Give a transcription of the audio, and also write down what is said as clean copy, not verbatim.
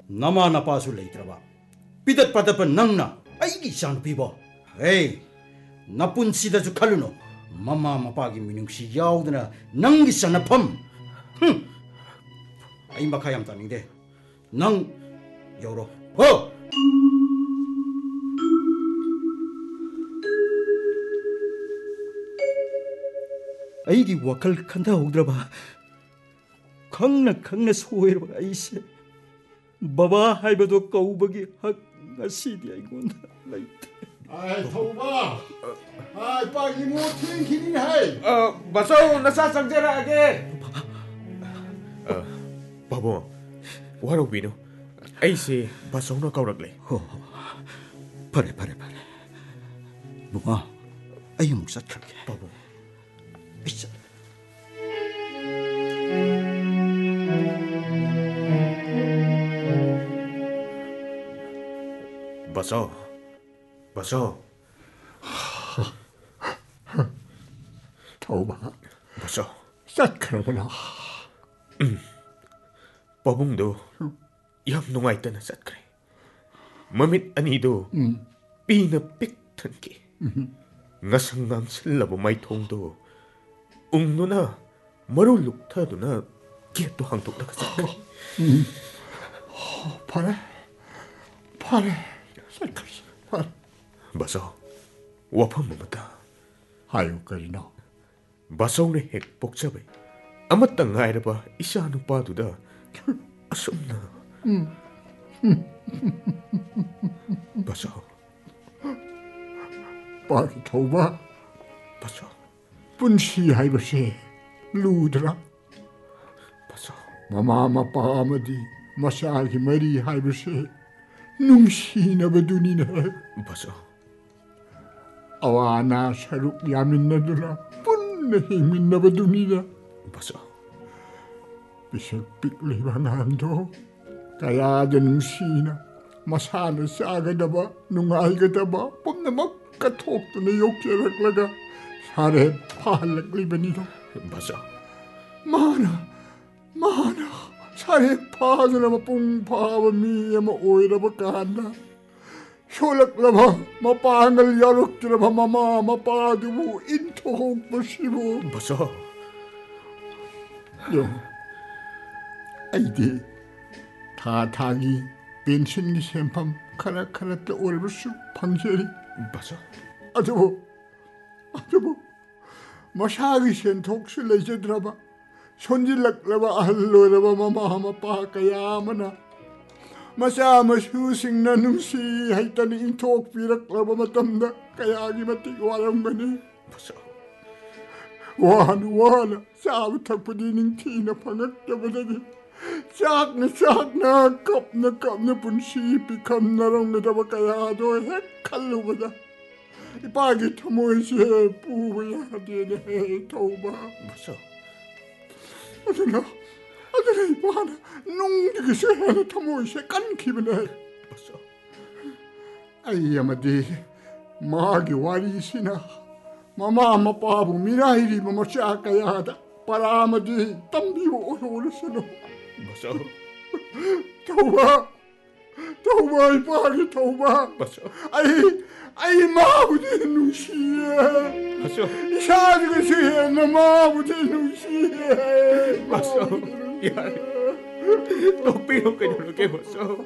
ꯅꯃꯥ ꯅꯄꯥꯁꯨ ꯂꯩꯇ꯭ꯔꯕ ꯄꯤꯗꯠ ꯄꯥꯗꯠꯄ ꯅꯪꯅ ꯑꯩꯒꯤ ꯏꯆꯥꯅꯨꯄꯤꯕꯣ ꯍꯦ ꯅꯄꯨꯟꯁꯤꯗꯁꯨ ꯈꯜꯂꯨꯅꯨ ꯃꯃꯥ ꯃꯄꯥꯒꯤ ꯃꯤꯅꯨꯡꯁꯤ ꯌꯥꯎꯗꯅ ꯅꯪꯒꯤ ꯆꯟꯅꯐꯝ ꯑꯩ ꯃꯈꯥ ꯌꯥꯝ ꯇꯥꯅꯤꯡꯗꯦ ꯅꯪ ꯌꯧꯔꯣ ꯍꯣ ꯑꯩꯒꯤ ꯋꯥꯈꯜ ꯈꯟꯊꯍꯧꯗ꯭ꯔꯕ ꯈꯪꯅ ꯈꯪꯅ ꯁꯣꯏꯔꯕ ꯑꯩꯁꯦ ꯕꯕꯥ ꯍꯥꯏꯕꯗꯣ ꯀꯧꯕꯒꯤ ꯍꯛ ꯉꯁꯤꯗꯤ ꯑꯩꯉꯣꯟꯗ ꯂꯩꯇꯦ ꯊꯧꯕ ꯏꯄꯥꯒꯤ ꯃꯣ ꯊꯦꯡꯈꯤꯅꯤ ꯍꯥꯏ ꯕꯥꯆꯧ ꯅꯆꯥ ꯆꯪꯖꯔꯛꯑꯒꯦ ꯄꯥꯕꯨꯡ ꯋꯥꯔꯧꯕꯤꯅꯨ ꯑꯩꯁꯦ ꯕꯥꯆꯧꯅ ꯀꯧꯔꯛꯂꯦ ꯍꯣ ꯐꯔꯦ ꯕꯨꯡꯉꯣ ꯑꯩ ꯑꯃꯨꯛ ꯆꯠꯈ꯭ꯔꯒꯦ ꯄꯥꯕꯨꯡ ꯑꯩ ꯆꯠꯂꯦ ꯕꯥꯆꯧ ꯊꯧꯕ ꯕꯥꯆꯧ ꯆꯠꯈ꯭ꯔꯕꯅ ꯄꯥꯕꯨꯡꯗꯣ ꯌꯥꯝ ꯅꯨꯡꯉꯥꯏꯇꯅ ꯆꯠꯈ꯭ꯔꯦ ꯃꯃꯤꯠ ꯑꯅꯤꯗꯣ ꯄꯤꯅ ꯄꯤꯛ ꯊꯟꯈꯤ ꯉꯁꯪ ꯉꯥꯡꯁꯤꯜꯂꯕ ꯃꯥꯏꯊꯣꯡꯗꯣ ꯎꯪꯗꯨꯅ ꯃꯔꯨ ꯂꯨꯛꯊꯗꯨꯅ ꯒꯦꯠꯇꯣ ꯍꯥꯡꯗꯣꯛꯂꯒ ꯆꯠꯈ꯭ꯔꯦ ꯐꯔꯦ ꯆꯠꯈ꯭ꯔꯦ ꯐꯔꯦ ꯕꯥꯆꯧ ꯋꯥꯐꯝ ꯑꯃꯇ ꯍꯥꯏꯌꯨ ꯀꯔꯤꯅꯣ ꯕꯥꯆꯧꯅ ꯍꯦꯛ ꯄꯣꯛꯆꯕ ꯑꯃꯠꯇ ꯉꯥꯏꯔꯕ ꯏꯆꯥ ꯅꯨꯄꯥꯗꯨꯗ ꯑꯁꯨꯝꯅ ꯕꯥꯆꯧ ꯄꯥꯒꯤ ꯊꯧꯕ ꯕꯥꯆꯧ ꯄꯨꯟꯁꯤ ꯍꯥꯏꯕꯁꯦ ꯂꯨꯗ꯭ꯔꯥ ꯕꯥꯆꯧ ꯃꯃꯥ ꯃꯄꯥ ꯑꯃꯗꯤ ꯃꯆꯥꯒꯤ ꯃꯔꯤ ꯍꯥꯏꯕꯁꯦ ꯅꯨꯡꯁꯤꯅꯕꯗꯨꯅꯤꯅꯦ ꯕꯥꯆꯧ ꯑꯋꯥ ꯑꯅꯥ ꯁꯔꯨꯛ ꯌꯥꯃꯤꯟꯅꯗꯨꯅ ꯄꯨꯟꯅ ꯍꯤꯡꯃꯤꯟꯅꯕꯗꯨꯅꯤꯅꯦ ꯕꯥꯆꯧ ꯄꯤꯁꯛ ꯄꯤꯛꯂꯤꯕ ꯑꯉꯥꯡꯗꯣ ꯀꯌꯥꯗ ꯅꯨꯡꯁꯤꯅ ꯃꯁꯥꯅ ꯆꯥꯒꯗꯕ ꯅꯨꯡꯉꯥꯏꯒꯗꯕ ꯄꯨꯝꯅꯃꯛ ꯀꯠꯊꯣꯛꯇꯨꯅ ꯌꯣꯛꯆꯔꯛꯂꯒ ꯁꯥꯔꯦꯞ ꯐꯥꯍꯜꯂꯛꯂꯤꯕꯅꯤꯗꯣ ꯕꯥꯆꯧ ꯃꯥꯅ ꯁꯥꯔꯦꯞ ꯐꯥꯗꯨꯅ ꯃꯄꯨꯡ ꯐꯥꯕ ꯃꯤ ꯑꯃ ꯑꯣꯏꯔꯕ ꯀꯥꯟꯗ ꯁꯣꯜꯂꯛꯂꯕ ꯃꯄꯥꯡꯒꯜ ꯌꯥꯎꯔꯛꯇ꯭ꯔꯕ ꯃꯃꯥ ꯃꯄꯥꯗꯨꯕꯨ ꯏꯟꯊꯣꯛꯄꯁꯤꯕꯨ ꯕꯥꯆꯧ ꯑꯩꯗꯤ ꯊꯥꯒꯤ ꯄꯦꯟꯁꯤꯟꯒꯤ ꯁꯦꯟꯐꯝ ꯈꯔꯇ ꯑꯣꯏꯔꯕꯁꯨ ꯐꯪꯖꯔꯤ ꯕꯥꯆꯧ ꯑꯗꯨꯕꯨ ꯃꯁꯥꯒꯤ ꯁꯦꯟꯊꯣꯛꯁꯨ ꯂꯩꯖꯗ꯭ꯔꯕ ꯁꯣꯟꯖꯤꯜꯂꯛꯂꯕ ꯑꯍꯜ ꯑꯣꯏꯔꯕ ꯃꯃꯥ ꯃꯄꯥ ꯀꯌꯥ ꯑꯃꯅ ꯃꯆꯥ ꯃꯁꯨꯁꯤꯡꯅ ꯅꯨꯡꯁꯤ ꯍꯩꯇꯅ ꯏꯟꯊꯣꯛꯄꯤꯔꯛꯂꯕ ꯃꯇꯝꯗ ꯀꯌꯥꯒꯤ ꯃꯇꯤꯛ ꯋꯥꯔꯝꯒꯅꯤ ꯕꯥꯆꯧ ꯋꯥꯅ ꯆꯥꯕ ꯊꯛꯄꯗꯤ ꯅꯤꯡꯊꯤꯅ ꯐꯪꯉꯛꯇꯕꯗꯒꯤ ꯆꯥꯛꯅ ꯀꯞꯅ ꯄꯨꯟꯁꯤ ꯄꯤꯈꯝꯅꯔꯝꯒꯗꯕ ꯀꯌꯥꯗꯣ ꯍꯦꯛ ꯈꯜꯂꯨꯕꯗ ꯏꯄꯥꯒꯤ ꯊꯃꯣꯏꯁꯦ ꯄꯨꯕ ꯌꯥꯗꯦꯅꯦ ꯊꯧꯕ ꯕꯥꯆꯧ ꯑꯗꯨꯅ ꯏꯄꯥꯅ ꯅꯨꯡꯗꯒꯤꯁꯨ ꯍꯦꯟꯅ ꯊꯃꯣꯏꯁꯦ ꯀꯟꯈꯤꯕꯅꯦ ꯕꯥꯆꯧ ꯑꯩ ꯑꯃꯗꯤ ꯃꯥꯒꯤ ꯋꯥꯔꯤꯁꯤꯅ ꯃꯃꯥ ꯃꯄꯥꯕꯨ ꯃꯤꯔꯥꯏꯔꯤꯕ ꯃꯆꯥ ꯀꯌꯥꯗ ꯄꯔꯥ ꯑꯃꯗꯤ ꯇꯝꯕꯤꯕ ꯑꯣꯏꯍꯧꯔꯁꯅꯨ ꯕꯥꯆꯧ ꯊꯧꯕ ꯏꯄꯥꯒꯤ ꯊꯧꯕ ꯕꯥꯆꯧ ꯑꯩ ꯃꯥꯕꯨꯗꯤ ꯅꯨꯡꯁꯤꯌꯦ ꯕꯥꯆꯧ ꯏꯁꯥꯗꯒꯤꯁꯨ ꯍꯦꯟꯅ ꯃꯥꯕꯨꯗꯤ ꯅꯨꯡꯁꯤꯌꯦ ꯕꯥꯆꯧ ꯌꯥꯔꯦ ꯇꯣꯛꯄꯤꯔꯣ ꯀꯩꯗꯧꯔꯒꯦ ꯕꯥꯆꯧ